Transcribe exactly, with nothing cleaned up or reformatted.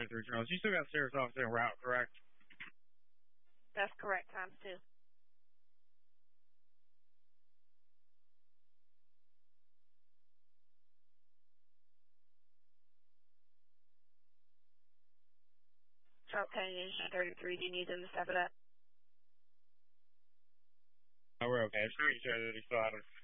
twenty-three Charles. You still got Sheriff's Office en route, correct? That's correct, times two. Charles County thirty-three, do you need them to step it up? No, we're okay. Just making sure that he's still out of